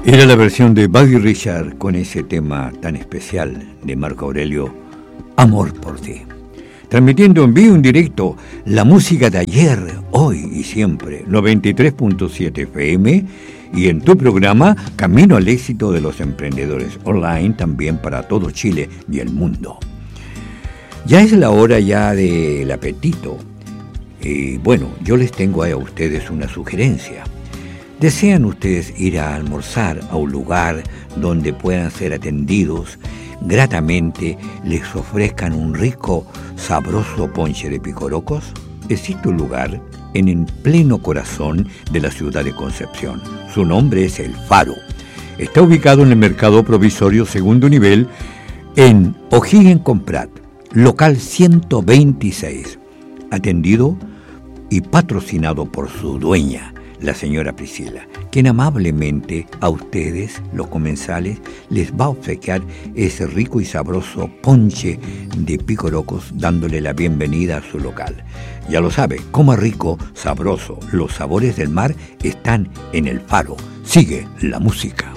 Era la versión de Buddy Richard con ese tema tan especial de Marco Aurelio, Amor por ti. Transmitiendo en vivo, en directo, la música de ayer, hoy y siempre, 93.7 FM, y en tu programa Camino al éxito de los emprendedores online, también para todo Chile y el mundo. Ya es la hora ya del apetito. Y bueno, yo les tengo a ustedes una sugerencia. ¿Desean ustedes ir a almorzar a un lugar donde puedan ser atendidos gratamente, les ofrezcan un rico, sabroso ponche de picorocos? Existe un lugar en el pleno corazón de la ciudad de Concepción. Su nombre es El Faro. Está ubicado en el Mercado Provisorio Segundo Nivel, en O'Higgins con Prat, local 126, atendido y patrocinado por su dueña, la señora Priscila, quien amablemente a ustedes, los comensales, les va a obsequiar ese rico y sabroso ponche de picorocos, dándole la bienvenida a su local. Ya lo sabe, coma rico, sabroso, los sabores del mar están en El Faro. Sigue la música.